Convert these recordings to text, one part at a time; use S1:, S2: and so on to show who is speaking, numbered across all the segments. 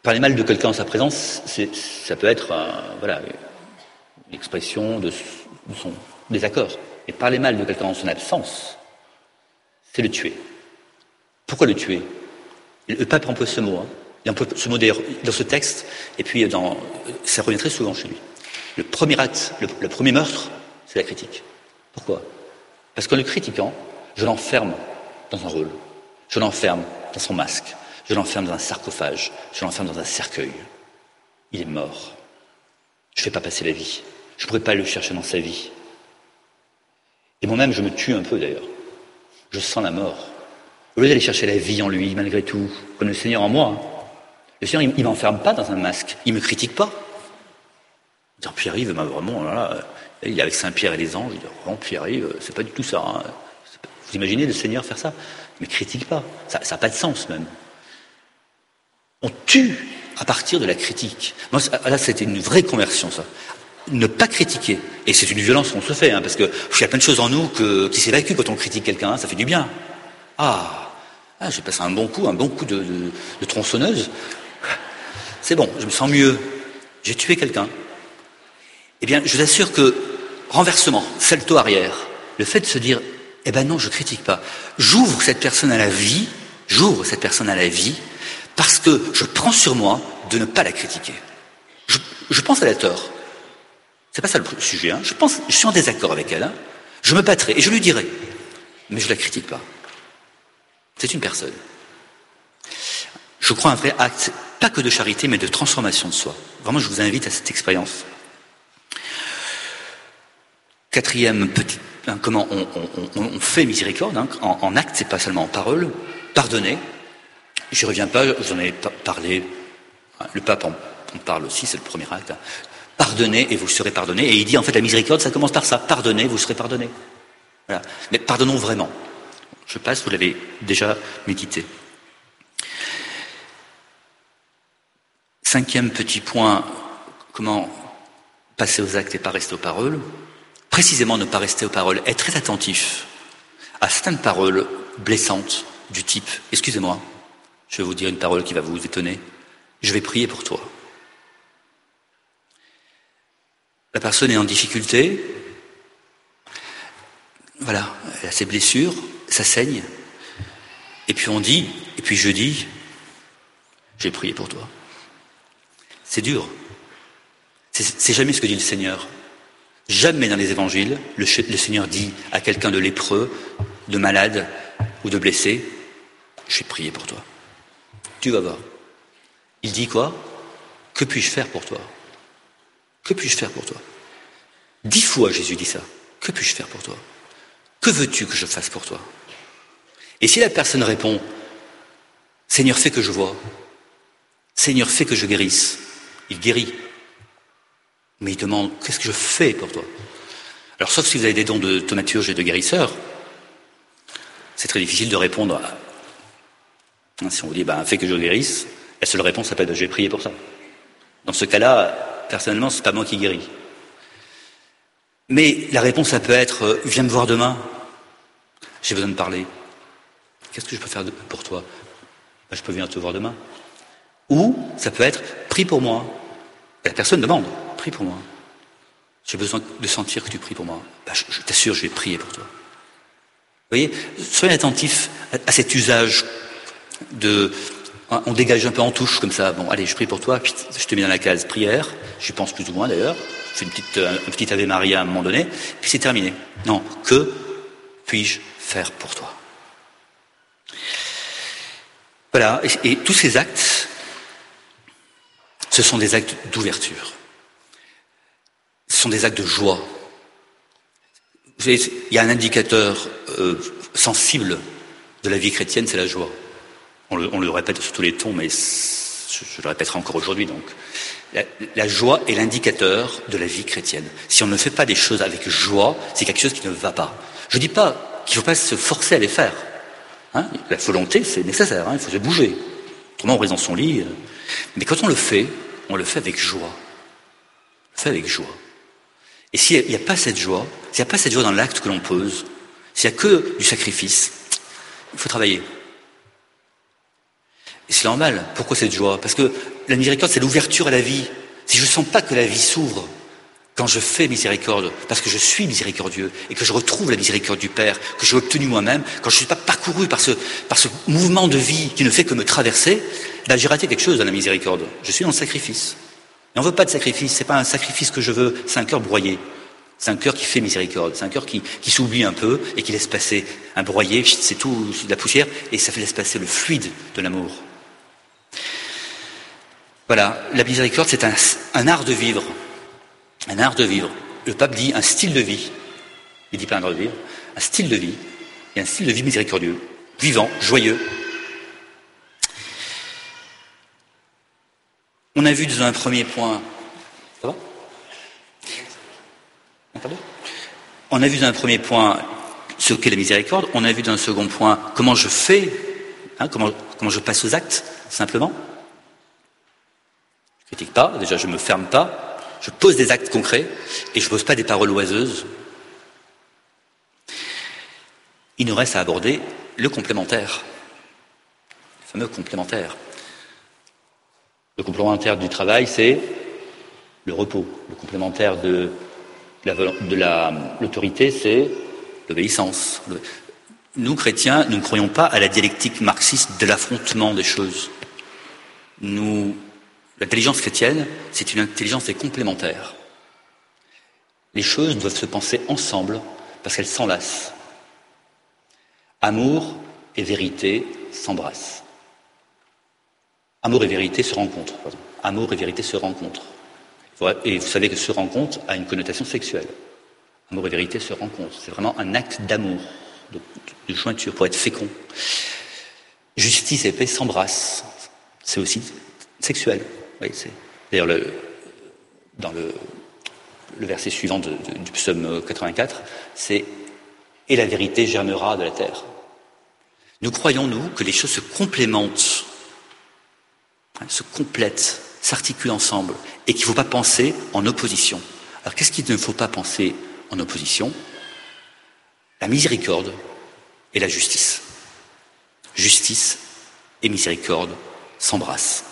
S1: Parler mal de quelqu'un en sa présence, ça peut être une expression de son désaccord. Et parler mal de quelqu'un en son absence, c'est le tuer. Pourquoi le tuer? Le pape emploie ce mot. Il emploie ce mot d'ailleurs dans ce texte, et puis ça revient très souvent chez lui. Le premier acte, le premier meurtre, c'est la critique. Pourquoi? Parce qu'en le critiquant, je l'enferme dans un rôle, je l'enferme dans son masque, je l'enferme dans un sarcophage, je l'enferme dans un cercueil. Il est mort. Je ne fais pas passer la vie. Je ne pourrais pas le chercher dans sa vie. Et moi-même, je me tue un peu d'ailleurs. Je sens la mort. Au lieu d'aller chercher la vie en lui, malgré tout, comme le Seigneur en moi, le Seigneur, il ne m'enferme pas dans un masque. Il ne me critique pas. Pierre-Yves, vraiment, il est avec Saint-Pierre et les anges. Il dit, vraiment, Pierre-Yves, c'est pas du tout ça. Hein. Vous imaginez le Seigneur faire ça? Il ne me critique pas. Ça n'a pas de sens, même. On tue à partir de la critique. Moi, là, c'était une vraie conversion, ça. Ne pas critiquer. Et c'est une violence qu'on se fait, hein, parce qu'il y a plein de choses en nous qui s'évacuent quand on critique quelqu'un. Hein, ça fait du bien. J'ai passé un bon coup de tronçonneuse. C'est bon, je me sens mieux. J'ai tué quelqu'un. Eh bien, je vous assure que, renversement, salto arrière, le fait de se dire, eh ben non, je critique pas. J'ouvre cette personne à la vie, parce que je prends sur moi de ne pas la critiquer. Je pense qu'elle a tort. C'est pas ça le sujet, hein. Je suis en désaccord avec elle, hein. Je me battrai et je lui dirai. Mais je la critique pas. C'est une personne. Je crois un vrai acte, pas que de charité, mais de transformation de soi. Vraiment, je vous invite à cette expérience. Quatrième petit, comment on fait miséricorde, hein, en acte, c'est pas seulement en parole. Pardonner. J'y reviens pas, j'en ai parlé. Le pape en parle aussi, c'est le premier acte. Hein. Pardonnez et vous serez pardonnés. Et il dit en fait la miséricorde, ça commence par ça. Pardonnez, vous serez pardonnés. Voilà. Mais pardonnons vraiment. Je passe, vous l'avez déjà médité. Cinquième petit point, comment passer aux actes et pas rester aux paroles. Précisément ne pas rester aux paroles, être très attentif à certaines paroles blessantes du type « Excusez-moi, je vais vous dire une parole qui va vous étonner, je vais prier pour toi ». La personne est en difficulté, voilà, elle a ses blessures, ça saigne, et puis je dis « Je vais prier pour toi ». C'est dur, c'est jamais ce que dit le Seigneur. Jamais dans les évangiles, le Seigneur dit à quelqu'un de lépreux, de malade ou de blessé, je vais prier pour toi. Tu vas voir. Il dit quoi? Que puis-je faire pour toi? Que puis-je faire pour toi? 10 fois Jésus dit ça. Que puis-je faire pour toi? Que veux-tu que je fasse pour toi? Et si la personne répond, Seigneur, fais que je vois. Seigneur, fais que je guérisse. Il guérit. Mais il demande, qu'est-ce que je fais pour toi? Alors, sauf si vous avez des dons de thaumaturge et de guérisseur, c'est très difficile de répondre à... Si on vous dit, fais que je guérisse, la seule réponse, ça peut être, je vais prier pour ça. Dans ce cas-là, personnellement, c'est pas moi qui guéris. Mais la réponse, ça peut être, viens me voir demain, j'ai besoin de parler. Qu'est-ce que je peux faire pour toi? Je peux venir te voir demain. Ou, ça peut être, prie pour moi. Et la personne demande, prie pour moi. J'ai besoin de sentir que tu pries pour moi. Je t'assure, je vais prier pour toi. Vous voyez, soyez attentifs à cet usage on dégage un peu en touche comme ça. Bon, allez, je prie pour toi, puis je te mets dans la case prière. J'y pense plus ou moins d'ailleurs. Je fais un petit Ave Maria à un moment donné, puis c'est terminé. Non, que puis-je faire pour toi? Voilà, et tous ces actes, ce sont des actes d'ouverture. Ce sont des actes de joie. Vous savez, il y a un indicateur sensible de la vie chrétienne, c'est la joie. On le répète sur tous les tons, mais je le répéterai encore aujourd'hui. Donc, la joie est l'indicateur de la vie chrétienne. Si on ne fait pas des choses avec joie, c'est quelque chose qui ne va pas. Je ne dis pas qu'il ne faut pas se forcer à les faire. Hein, la volonté, c'est nécessaire, hein, il faut se bouger. Autrement, on reste dans son lit. Mais quand on le fait avec joie. On le fait avec joie. Et s'il n'y a pas cette joie, s'il n'y a pas cette joie dans l'acte que l'on pose, s'il n'y a que du sacrifice, il faut travailler. Et c'est normal. Pourquoi cette joie? Parce que la miséricorde, c'est l'ouverture à la vie. Si je ne sens pas que la vie s'ouvre quand je fais miséricorde, parce que je suis miséricordieux et que je retrouve la miséricorde du Père, que j'ai obtenue moi-même, quand je ne suis pas parcouru par ce mouvement de vie qui ne fait que me traverser, ben j'ai raté quelque chose dans la miséricorde. Je suis dans le sacrifice. Et on ne veut pas de sacrifice, c'est pas un sacrifice que je veux, c'est un cœur broyé. C'est un cœur qui fait miséricorde, c'est un cœur qui s'oublie un peu et qui laisse passer un broyé, c'est tout de la poussière, et ça fait laisse passer le fluide de l'amour. Voilà, la miséricorde, c'est un art de vivre. Un art de vivre. Le pape dit un style de vie. Il dit pas un art de vivre, un style de vie. Et un style de vie miséricordieux, vivant, joyeux. On a vu dans un premier point... Ça va? Pardon? On a vu dans un premier point ce qu'est la miséricorde. On a vu dans un second point comment je fais, comment je passe aux actes, simplement. Je ne critique pas, déjà je ne me ferme pas. Je pose des actes concrets et je ne pose pas des paroles oiseuses. Il nous reste à aborder le complémentaire, le fameux complémentaire. Le complémentaire du travail, c'est le repos. Le complémentaire de l'autorité, c'est l'obéissance. Nous, chrétiens, nous ne croyons pas à la dialectique marxiste de l'affrontement des choses. L'intelligence chrétienne, c'est une intelligence des complémentaires. Les choses doivent se penser ensemble parce qu'elles s'enlacent. Amour et vérité s'embrassent. Amour et vérité se rencontrent. Amour et vérité se rencontrent. Et vous savez que se rencontre a une connotation sexuelle. Amour et vérité se rencontrent. C'est vraiment un acte d'amour, de jointure, pour être fécond. Justice et paix s'embrassent. C'est aussi sexuel. Oui, c'est d'ailleurs dans le verset suivant du psaume 84, c'est « Et la vérité germera de la terre ». Nous croyons, nous, que les choses se complémentent, se complètent, s'articulent ensemble, et qu'il ne faut pas penser en opposition. Alors qu'est-ce qu'il ne faut pas penser en opposition? La miséricorde et la justice. Justice et miséricorde s'embrassent.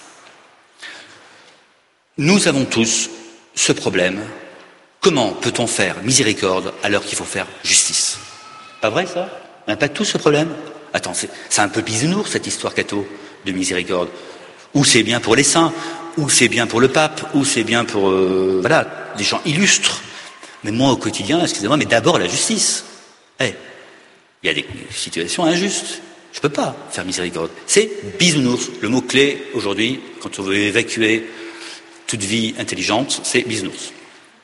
S1: Nous avons tous ce problème. Comment peut-on faire miséricorde alors qu'il faut faire justice? Pas vrai ça? On n'a pas tous ce problème? Attends, c'est un peu bisounours cette histoire catho de miséricorde. Ou c'est bien pour les saints, ou c'est bien pour le pape, ou c'est bien pour des gens illustres. Mais moi au quotidien, excusez-moi, mais d'abord la justice. Il y a des situations injustes. Je ne peux pas faire miséricorde. C'est bisounours. Le mot-clé aujourd'hui, quand on veut évacuer toute vie intelligente, c'est bisounours.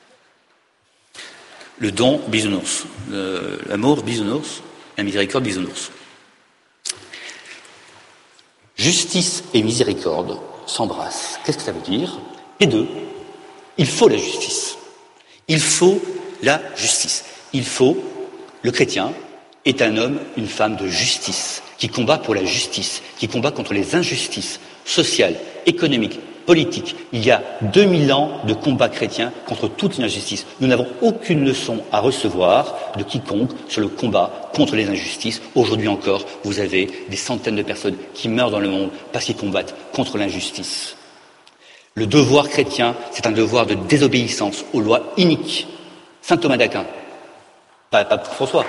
S1: Le don, bisounours. L'amour, bisounours. La miséricorde, bisounours. Justice et miséricorde s'embrassent. Qu'est-ce que ça veut dire? Les deux. Il faut la justice. Il faut la justice. Le chrétien est un homme, une femme de justice, qui combat pour la justice, qui combat contre les injustices sociales, économiques, politiques. Il y a 2000 ans de combat chrétien contre toute injustice. Nous n'avons aucune leçon à recevoir de quiconque sur le combat contre les injustices. Aujourd'hui encore, vous avez des centaines de personnes qui meurent dans le monde parce qu'ils combattent contre l'injustice. Le devoir chrétien, c'est un devoir de désobéissance aux lois iniques. Saint Thomas d'Aquin, pas François.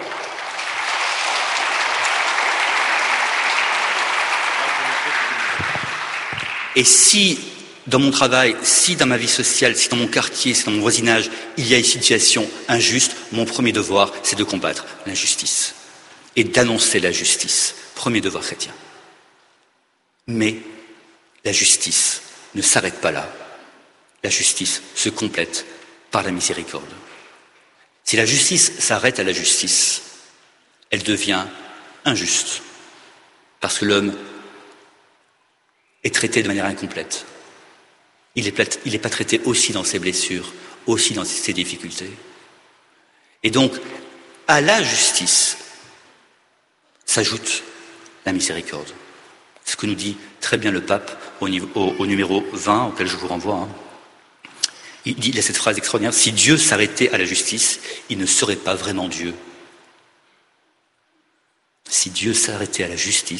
S1: Et si, dans mon travail, si dans ma vie sociale, si dans mon quartier, si dans mon voisinage, il y a une situation injuste, mon premier devoir, c'est de combattre l'injustice et d'annoncer la justice. Premier devoir chrétien. Mais la justice ne s'arrête pas là. La justice se complète par la miséricorde. Si la justice s'arrête à la justice, elle devient injuste, parce que l'homme est traité de manière incomplète. Il n'est pas traité aussi dans ses blessures, aussi dans ses difficultés. Et donc, à la justice s'ajoute la miséricorde. C'est ce que nous dit très bien le pape au numéro 20, auquel je vous renvoie. Il a cette phrase extraordinaire: si Dieu s'arrêtait à la justice, il ne serait pas vraiment Dieu. Si Dieu s'arrêtait à la justice,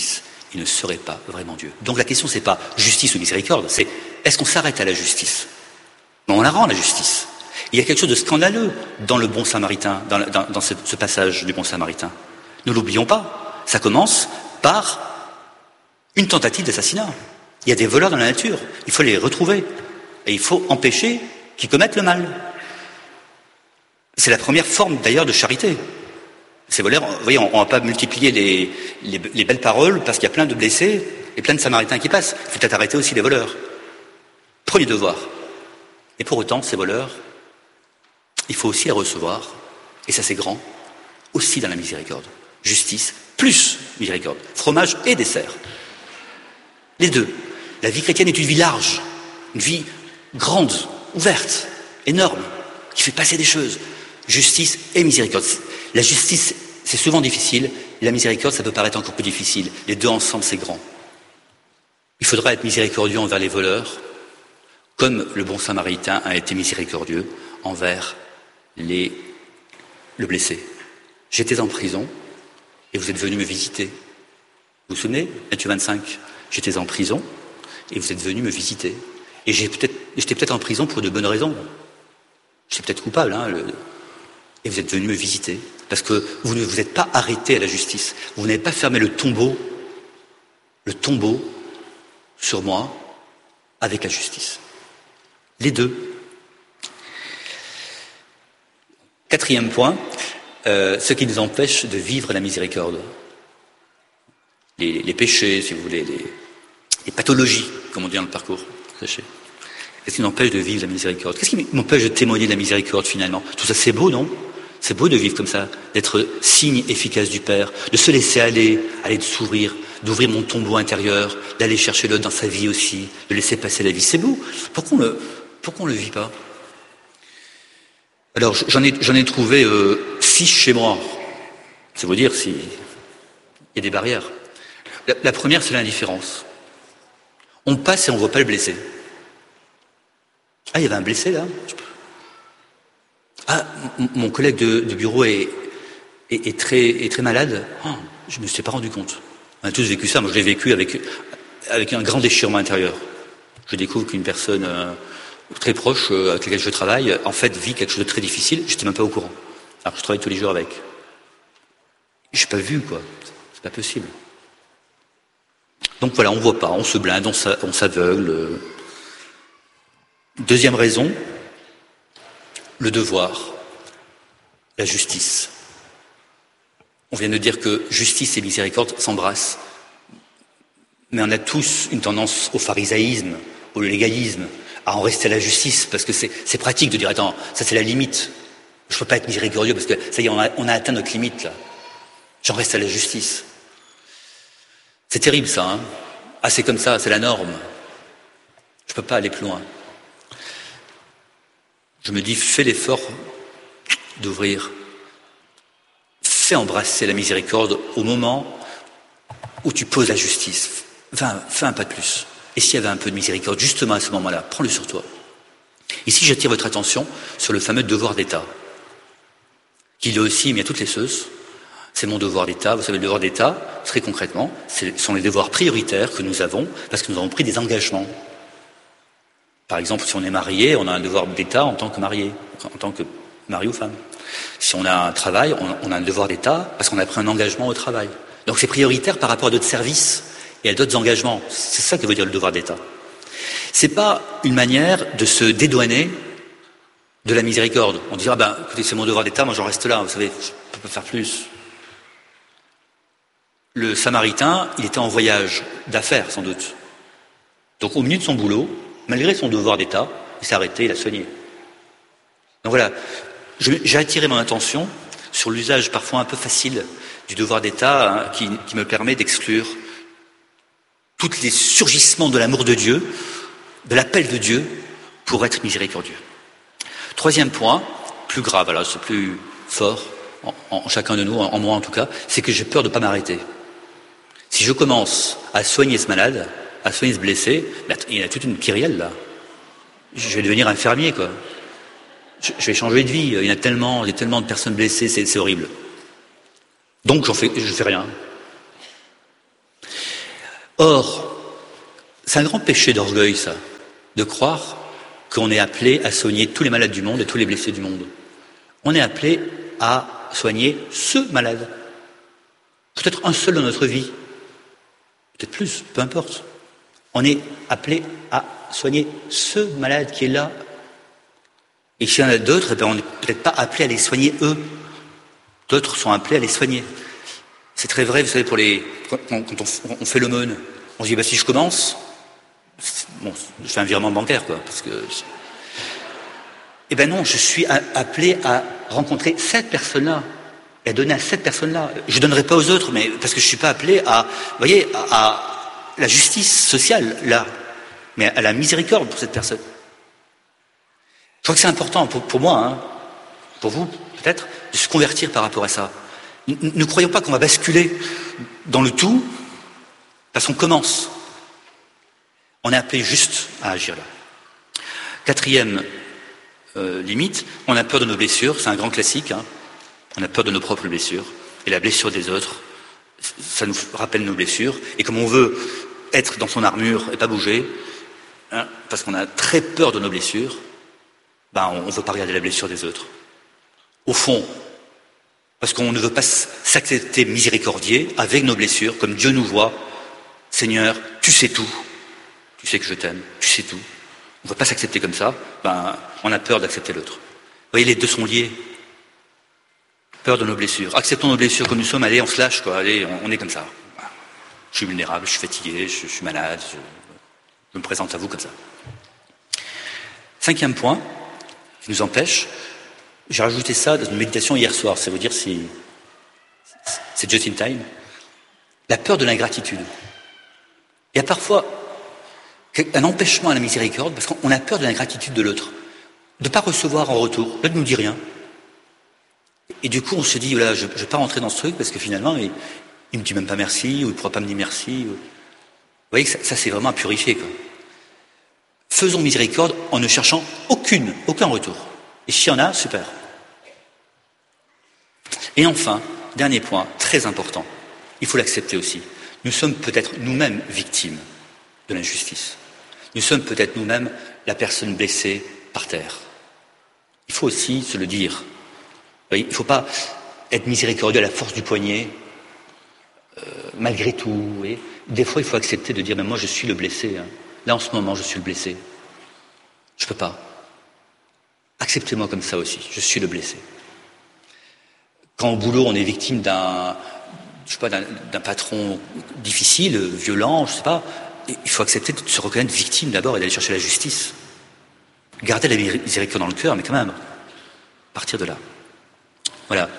S1: il ne serait pas vraiment Dieu. Donc la question, c'est pas justice ou miséricorde, c'est est-ce qu'on s'arrête à la justice? Mais on la rend, la justice. Il y a quelque chose de scandaleux dans le bon samaritain, dans ce passage du bon samaritain. Ne l'oublions pas. Ça commence par une tentative d'assassinat. Il y a des voleurs dans la nature. Il faut les retrouver. Et il faut empêcher qu'ils commettent le mal. C'est la première forme, d'ailleurs, de charité. Ces voleurs, vous voyez, on ne va pas multiplier les belles paroles parce qu'il y a plein de blessés et plein de samaritains qui passent. Il faut peut-être arrêter aussi les voleurs. Premier devoir. Et pour autant, ces voleurs, il faut aussi les recevoir, et ça c'est grand, aussi dans la miséricorde. Justice plus miséricorde. Fromage et dessert. Les deux. La vie chrétienne est une vie large, une vie grande, ouverte, énorme, qui fait passer des choses. Justice et miséricorde. La justice, c'est souvent difficile, et la miséricorde, ça peut paraître encore plus difficile. Les deux ensemble, c'est grand. Il faudra être miséricordieux envers les voleurs, comme le bon samaritain a été miséricordieux envers le blessé. J'étais en prison et vous êtes venu me visiter. Vous vous souvenez, Matthieu 25, j'étais en prison et vous êtes venu me visiter. Et j'étais peut-être en prison pour de bonnes raisons. J'étais peut-être coupable, et vous êtes venu me visiter. Parce que vous ne vous êtes pas arrêté à la justice. Vous n'avez pas fermé le tombeau sur moi avec la justice. Les deux. Quatrième point, ce qui nous empêche de vivre la miséricorde. Les péchés, si vous voulez, les pathologies, comme on dit dans le parcours. Sachez. Qu'est-ce qui nous empêche de vivre la miséricorde? Qu'est-ce qui m'empêche de témoigner de la miséricorde finalement? Tout ça, c'est beau, non? C'est beau de vivre comme ça, d'être signe efficace du Père, de se laisser aller de s'ouvrir, d'ouvrir mon tombeau intérieur, d'aller chercher l'autre dans sa vie aussi, de laisser passer la vie. C'est beau. Pourquoi on le vit pas? Alors, j'en ai trouvé 6 chez moi. C'est vous dire s'il y a des barrières. La première, c'est l'indifférence. On passe et on ne voit pas le blessé. Ah, il y avait un blessé là. Ah, mon collègue de bureau est très malade. Oh, je ne me suis pas rendu compte. On a tous vécu ça. Moi, je l'ai vécu avec un grand déchirement intérieur. Je découvre qu'une personne très proche avec laquelle je travaille, en fait, vit quelque chose de très difficile. Je n'étais même pas au courant. Alors que je travaille tous les jours avec. Je n'ai pas vu, quoi. C'est pas possible. Donc voilà, on ne voit pas, on se blinde, on s'aveugle. Deuxième raison, le devoir, la justice. On vient de dire que justice et miséricorde s'embrassent. Mais on a tous une tendance au pharisaïsme, au légalisme, à en rester à la justice, parce que c'est pratique de dire, attends, ça c'est la limite. Je ne peux pas être miséricordieux, parce que ça y est, on a atteint notre limite, là. J'en reste à la justice. C'est terrible, ça, hein. Ah, c'est comme ça, c'est la norme. Je ne peux pas aller plus loin. Je me dis, fais l'effort d'ouvrir. Fais embrasser la miséricorde au moment où tu poses la justice. Fais un pas de plus. Et s'il y avait un peu de miséricorde, justement à ce moment-là, prends-le sur toi. Ici, j'attire votre attention sur le fameux devoir d'État, qui là aussi met à toutes les sauces. C'est mon devoir d'État. Vous savez, le devoir d'État, très concrètement, ce sont les devoirs prioritaires que nous avons parce que nous avons pris des engagements. Par exemple, si on est marié, on a un devoir d'État en tant que marié, en tant que mari ou femme. Si on a un travail, on a un devoir d'État parce qu'on a pris un engagement au travail. Donc c'est prioritaire par rapport à d'autres services et à d'autres engagements. C'est ça que veut dire le devoir d'État. C'est pas une manière de se dédouaner de la miséricorde. On dira, écoutez, c'est mon devoir d'État, moi j'en reste là, vous savez, je ne peux pas faire plus. Le Samaritain, il était en voyage d'affaires, sans doute. Donc au milieu de son boulot, malgré son devoir d'État, il s'est arrêté, il a soigné. Donc voilà, j'ai attiré mon attention sur l'usage parfois un peu facile du devoir d'État, qui me permet d'exclure tous les surgissements de l'amour de Dieu, de l'appel de Dieu pour être miséricordieux. Troisième point, plus grave, alors c'est plus fort en chacun de nous, en moi en tout cas, c'est que j'ai peur de ne pas m'arrêter. Si je commence à soigner ce malade, à soigner ce blessé, il y a toute une kyrielle là. Je vais devenir infirmier, quoi. Je vais changer de vie. Il y a tellement de personnes blessées, c'est horrible. Donc je fais rien. Or, c'est un grand péché d'orgueil, ça, de croire qu'on est appelé à soigner tous les malades du monde et tous les blessés du monde. On est appelé à soigner ce malade. Peut-être un seul dans notre vie. Peut-être plus, peu importe. On est appelé à soigner ce malade qui est là. Et s'il y en a d'autres, on n'est peut-être pas appelé à les soigner eux. D'autres sont appelés à les soigner. C'est très vrai, vous savez, quand on fait l'aumône, on se dit, si je commence, bon, je fais un virement bancaire, quoi, parce que... Eh ben non, je suis appelé à rencontrer cette personne-là, et à donner à cette personne-là. Je ne donnerai pas aux autres, mais parce que je ne suis pas appelé à, vous voyez, à la justice sociale, là, mais à la miséricorde pour cette personne. Je crois que c'est important pour moi, hein, pour vous, peut-être, de se convertir par rapport à ça. Ne croyons pas qu'on va basculer dans le tout, parce qu'on commence. On est appelé juste à agir là. Quatrième limite, on a peur de nos blessures, c'est un grand classique, hein. On a peur de nos propres blessures, et la blessure des autres, ça nous rappelle nos blessures, et comme on veut être dans son armure et pas bouger, hein, parce qu'on a très peur de nos blessures, on ne veut pas regarder la blessure des autres. Au fond, parce qu'on ne veut pas s'accepter miséricordieux avec nos blessures, comme Dieu nous voit, Seigneur, tu sais tout, tu sais que je t'aime, tu sais tout. On ne veut pas s'accepter comme ça, on a peur d'accepter l'autre. Vous voyez, les deux sont liés. Peur de nos blessures. Acceptons nos blessures comme nous sommes, allez, on se lâche, quoi, allez, on est comme ça. Je suis vulnérable, je suis fatigué, je suis malade, je me présente à vous comme ça. Cinquième point, qui nous empêche, j'ai rajouté ça dans une méditation hier soir, c'est vous dire si c'est just in time, la peur de l'ingratitude. Il y a parfois un empêchement à la miséricorde parce qu'on a peur de l'ingratitude de l'autre, de ne pas recevoir en retour, l'autre ne nous dit rien. Et du coup on se dit, voilà, je ne vais pas rentrer dans ce truc parce que finalement il ne me dit même pas merci, ou il ne pourra pas me dire merci. Vous voyez que ça c'est vraiment à purifier, quoi. Faisons miséricorde en ne cherchant aucun retour. Et s'il y en a, super. Et enfin, dernier point, très important, il faut l'accepter aussi. Nous sommes peut-être nous-mêmes victimes de l'injustice. Nous sommes peut-être nous-mêmes la personne blessée par terre. Il faut aussi se le dire. Il ne faut pas être miséricordieux à la force du poignet, malgré tout. Et des fois, il faut accepter de dire, mais moi, je suis le blessé. Hein. Là, en ce moment, je suis le blessé. Je ne peux pas. Acceptez-moi comme ça aussi. Je suis le blessé. Quand au boulot, on est victime d'un patron difficile, violent, je ne sais pas, il faut accepter de se reconnaître victime d'abord et d'aller chercher la justice. Garder la miséricorde dans le cœur, mais quand même, partir de là. Voilà.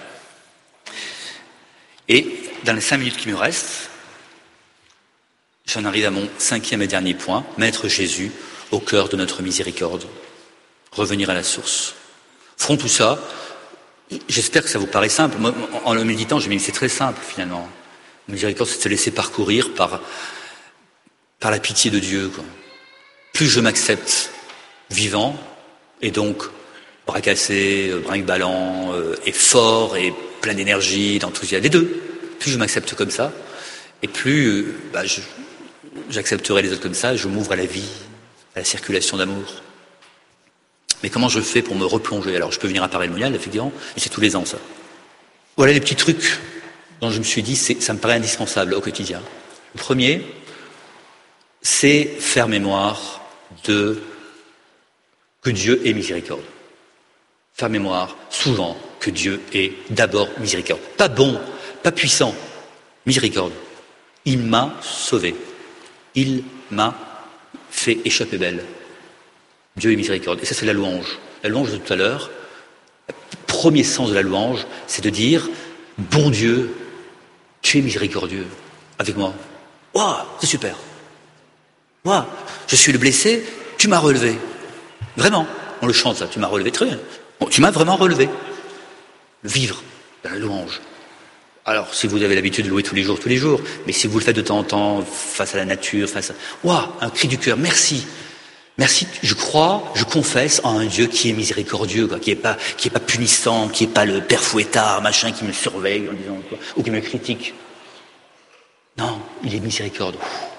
S1: Et dans les 5 minutes qui me restent, j'en arrive à mon 5e et dernier point, mettre Jésus au cœur de notre miséricorde. Revenir à la source. Ferons tout ça. J'espère que ça vous paraît simple. Moi, en le méditant, je me dis c'est très simple finalement. La miséricorde, c'est de se laisser parcourir par la pitié de Dieu, quoi. Plus je m'accepte vivant, et donc bras cassés, brinque-ballant, et fort, et plein d'énergie, d'enthousiasme, les deux. Plus je m'accepte comme ça, et plus j'accepterai les autres comme ça, je m'ouvre à la vie, à la circulation d'amour. Mais comment je fais pour me replonger? Alors, je peux venir à Paray-le-Monial, effectivement, mais c'est tous les ans, ça. Voilà les petits trucs dont je me suis dit, ça me paraît indispensable au quotidien. Le premier, c'est faire mémoire que Dieu est miséricorde. Faire mémoire, souvent, que Dieu est d'abord miséricorde. Pas bon, pas puissant, miséricorde. Il m'a sauvé. Il m'a fait échapper belle. Dieu est miséricorde. Et ça, c'est la louange. La louange de tout à l'heure, le premier sens de la louange, c'est de dire, bon Dieu, tu es miséricordieux avec moi. Waouh, c'est super. Waouh, je suis le blessé, tu m'as relevé. Vraiment, on le chante ça, tu m'as relevé, très bien. Bon, tu m'as vraiment relevé. Le vivre dans la louange. Alors, si vous avez l'habitude de louer tous les jours, mais si vous le faites de temps en temps, face à la nature, waouh, un cri du cœur, merci. Merci, je crois, je confesse en un Dieu qui est miséricordieux, quoi, qui est pas punissant, qui est pas le père fouettard, machin, qui me surveille en disant quoi, ou qui me critique. Non, il est miséricorde.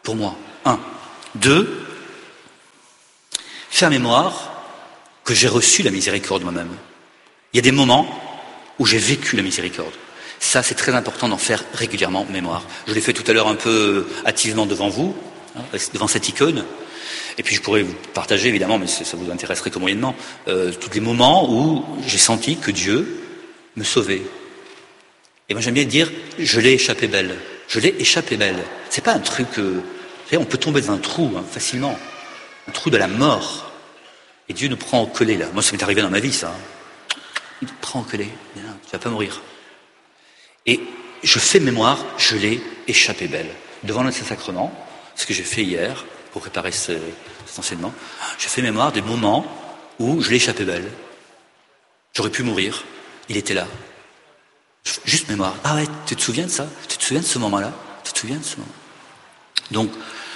S1: pour moi. 1. 2. Faire mémoire que j'ai reçu la miséricorde moi-même. Il y a des moments où j'ai vécu la miséricorde. Ça, c'est très important d'en faire régulièrement mémoire. Je l'ai fait tout à l'heure un peu hâtivement devant vous, devant cette icône. Et puis je pourrais vous partager, évidemment, mais ça vous intéresserait que moyennement, tous les moments où j'ai senti que Dieu me sauvait. Et moi j'aime bien dire, je l'ai échappé belle. Je l'ai échappé belle. C'est pas un truc... vous savez, on peut tomber dans un trou facilement. Un trou de la mort. Et Dieu nous prend en collé, là. Moi, ça m'est arrivé dans ma vie, ça. Il te prend en collé. Tu vas pas mourir. Et je fais mémoire, je l'ai échappé belle. Devant le Saint-Sacrement, ce que j'ai fait hier, pour préparer cet enseignement, je fais mémoire des moments où je l'ai échappé belle. J'aurais pu mourir. Il était là. Juste mémoire. Ah ouais, tu te souviens de ça? Tu te souviens de ce moment-là? Tu te souviens de ce moment? Donc,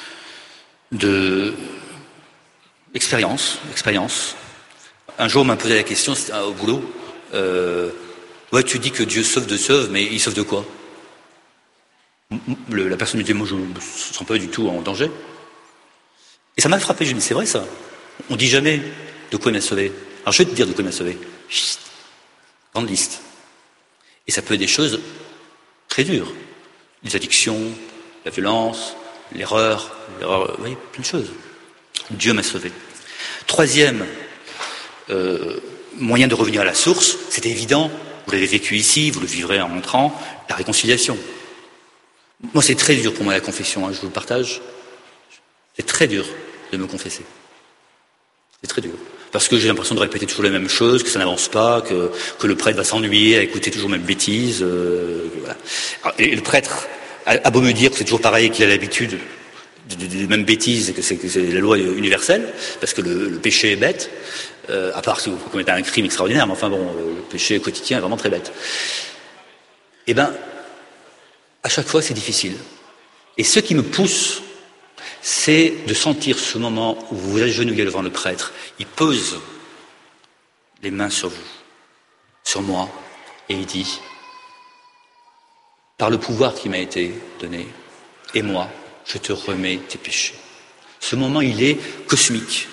S1: expérience. Un jour, on m'a posé la question au boulot. Ouais, tu dis que Dieu sauve, mais il sauve de quoi? La personne me dit, moi, je ne me sens pas du tout en danger. Et ça m'a frappé. Je me dis, c'est vrai ça. On dit jamais de quoi il m'a sauvé. Alors, je vais te dire de quoi il m'a sauvé. Chut. Grande liste. Et ça peut être des choses très dures. Les addictions, la violence, l'erreur, oui, plein de choses. Dieu m'a sauvé. Troisième moyen de revenir à la source, c'était évident, vous l'avez vécu ici, vous le vivrez en rentrant, la réconciliation. Moi, c'est très dur pour moi la confession, je vous le partage. C'est très dur de me confesser. C'est très dur. Parce que j'ai l'impression de répéter toujours les mêmes choses, que ça n'avance pas, que le prêtre va s'ennuyer à écouter toujours les mêmes bêtises. Voilà. Et le prêtre a beau me dire que c'est toujours pareil, qu'il a l'habitude des mêmes bêtises et que c'est la loi universelle, parce que le péché est bête, à part si vous commettez un crime extraordinaire, mais enfin bon, le péché quotidien est vraiment très bête. Eh bien, à chaque fois c'est difficile. Et ce qui me pousse, c'est de sentir ce moment où vous vous agenouillez devant le prêtre, il pose les mains sur vous, sur moi, et il dit, par le pouvoir qui m'a été donné, et moi, je te remets tes péchés. Ce moment, il est cosmique.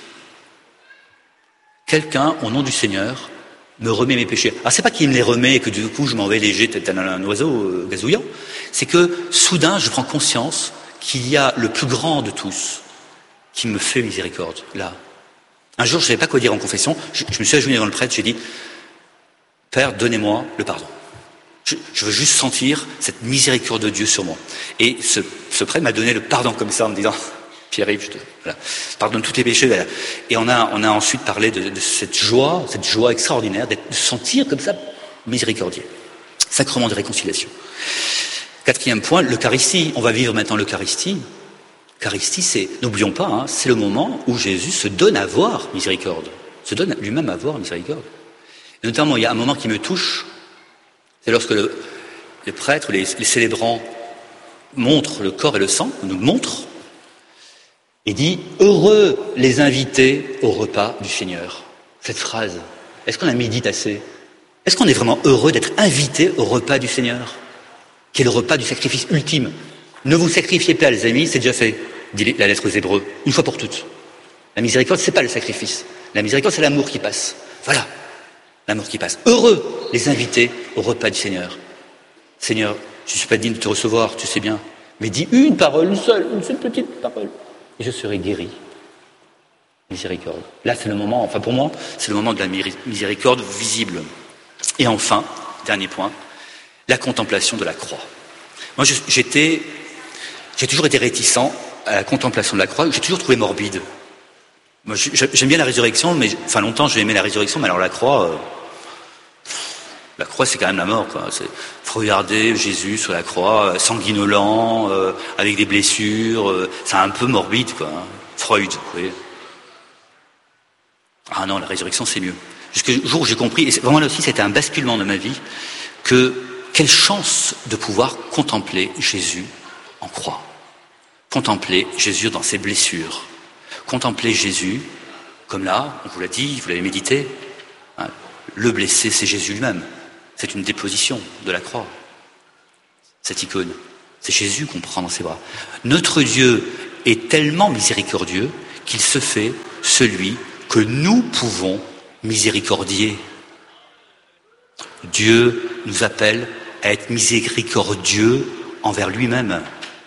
S1: Quelqu'un, au nom du Seigneur, me remet mes péchés. Alors, c'est pas qu'il me les remet et que du coup, je m'en vais léger, tel un oiseau gazouillant. C'est que, soudain, je prends conscience qu'il y a le plus grand de tous qui me fait miséricorde, là. Un jour, je ne savais pas quoi dire en confession. Je me suis agenouillé devant le prêtre, j'ai dit, Père, donnez-moi le pardon. Je veux juste sentir cette miséricorde de Dieu sur moi. Et ce prêtre m'a donné le pardon comme ça en me disant, Pierre-Yves, voilà, pardonne tous tes péchés. Voilà. Et on a ensuite parlé de cette joie extraordinaire de sentir comme ça miséricordieux. Sacrement de réconciliation. Quatrième point, l'Eucharistie. On va vivre maintenant l'Eucharistie. L'Eucharistie, c'est, n'oublions pas, c'est le moment où Jésus se donne à voir miséricorde. Se donne lui-même à voir miséricorde. Et notamment, il y a un moment qui me touche. C'est lorsque les prêtres, les célébrants montrent le corps et le sang, nous montrent, et dit « Heureux les invités au repas du Seigneur ». Cette phrase, est-ce qu'on la médite assez? Est-ce qu'on est vraiment heureux d'être invité au repas du Seigneur, qui est le repas du sacrifice ultime? Ne vous sacrifiez pas, les amis, c'est déjà fait, dit la lettre aux Hébreux, une fois pour toutes. La miséricorde, c'est pas le sacrifice. La miséricorde, c'est l'amour qui passe. Voilà. L'amour qui passe. Heureux les invités au repas du Seigneur. Seigneur, je ne suis pas digne de te recevoir, tu sais bien, mais dis une parole, une seule petite parole, et je serai guéri. Miséricorde. Là, c'est le moment, enfin pour moi, c'est le moment de la miséricorde visible. Et enfin, dernier point, la contemplation de la croix. Moi, j'ai toujours été réticent à la contemplation de la croix, j'ai toujours trouvé morbide. Moi, j'aime bien la résurrection, mais enfin longtemps j'ai aimé la résurrection, mais alors la croix, c'est quand même la mort, quoi. Faut regarder Jésus sur la croix, sanguinolent, avec des blessures, c'est un peu morbide, quoi. Freud, vous voyez. Ah non, la résurrection c'est mieux. Jusqu'au jour où j'ai compris, et vraiment là aussi c'était un basculement de ma vie, que quelle chance de pouvoir contempler Jésus en croix, contempler Jésus dans ses blessures. Contempler Jésus, comme là, on vous l'a dit, vous l'avez médité, hein, le blessé, c'est Jésus lui-même. C'est une déposition de la croix. Cette icône, c'est Jésus qu'on prend dans ses bras. Notre Dieu est tellement miséricordieux qu'il se fait celui que nous pouvons miséricordier. Dieu nous appelle à être miséricordieux envers lui-même.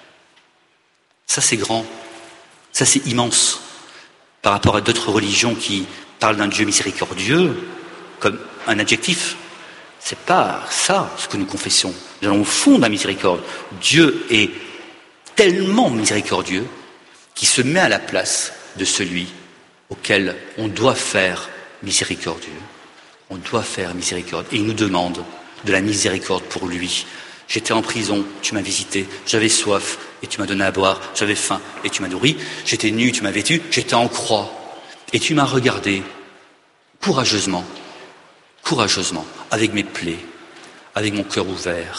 S1: Ça, c'est grand. Ça, c'est immense. Par rapport à d'autres religions qui parlent d'un Dieu miséricordieux comme un adjectif. C'est pas ça ce que nous confessons. Nous allons au fond de la miséricorde. Dieu est tellement miséricordieux qu'il se met à la place de celui auquel on doit faire miséricordieux. On doit faire miséricorde. Et il nous demande de la miséricorde pour lui. J'étais en prison, tu m'as visité. J'avais soif et tu m'as donné à boire. J'avais faim et tu m'as nourri. J'étais nu, tu m'as vêtu. J'étais en croix et tu m'as regardé courageusement, avec mes plaies, avec mon cœur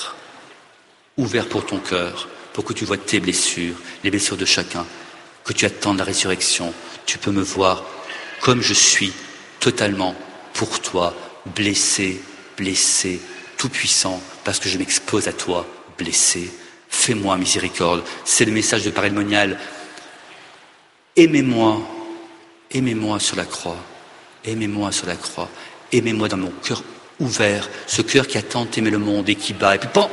S1: ouvert pour ton cœur, pour que tu vois tes blessures, les blessures de chacun, que tu attendes la résurrection. Tu peux me voir comme je suis, totalement pour toi, blessé, tout puissant, parce que je m'expose à toi, blessé. Fais-moi miséricorde. C'est le message de Père Monial. Aimez-moi sur la croix. Aimez-moi sur la croix. Aimez-moi dans mon cœur ouvert, ce cœur qui a tant aimé le monde et qui bat. Et puis, bon,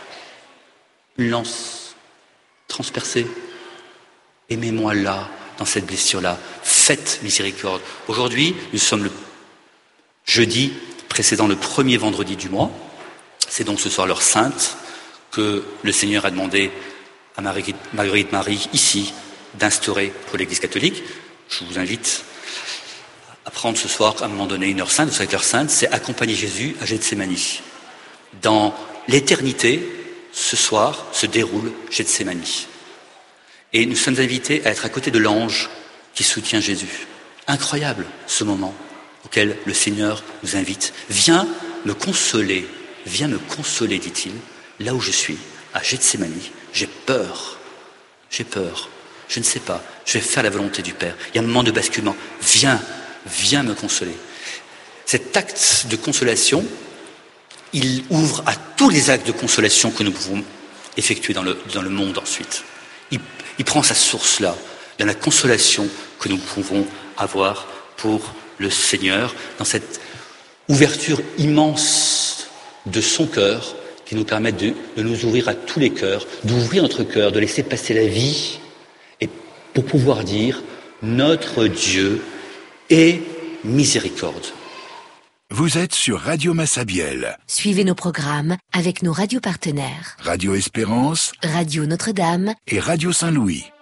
S1: une lance transpercée. Aimez-moi là, dans cette blessure-là. Faites miséricorde. Aujourd'hui, nous sommes le jeudi précédant le premier vendredi du mois. C'est donc ce soir l'heure sainte que le Seigneur a demandé à Marguerite Marie, ici, d'instaurer pour l'Église catholique. Je vous invite à prendre ce soir, à un moment donné, une heure sainte. Vous savez que l'heure sainte, c'est accompagner Jésus à Gethsémani. Dans l'éternité, ce soir, se déroule Gethsémani. Et nous sommes invités à être à côté de l'ange qui soutient Jésus. Incroyable, ce moment auquel le Seigneur nous invite. Viens me consoler, dit-il, là où je suis, à Gethsémani. J'ai peur, je ne sais pas, je vais faire la volonté du Père. Il y a un moment de basculement. Viens me consoler. Cet acte de consolation, il ouvre à tous les actes de consolation que nous pouvons effectuer dans le monde ensuite. Il prend sa source là, dans la consolation que nous pouvons avoir pour le Seigneur, dans cette ouverture immense de son cœur, qui nous permet de nous ouvrir à tous les cœurs, d'ouvrir notre cœur, de laisser passer la vie, et pour pouvoir dire, notre Dieu est miséricorde.
S2: Vous êtes sur Radio Massabielle.
S3: Suivez nos programmes avec nos radios partenaires.
S2: Radio Espérance,
S3: Radio Notre-Dame
S2: et Radio Saint-Louis.